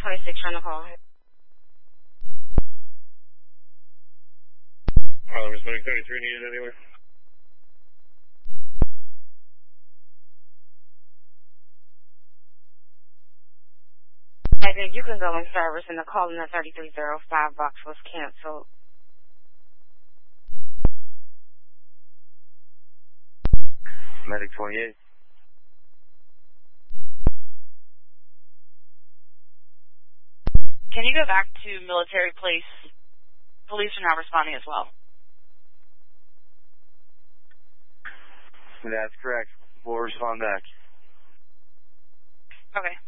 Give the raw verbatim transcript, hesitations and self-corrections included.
twenty-six trying to call. Harlem responding thirty-three needed anywhere. I think you can go in service and the call in the thirty-three oh five box was canceled. Medic twenty-eight. Can you go back to Military Place? Police are not responding as well. That's correct. We'll respond back. Okay.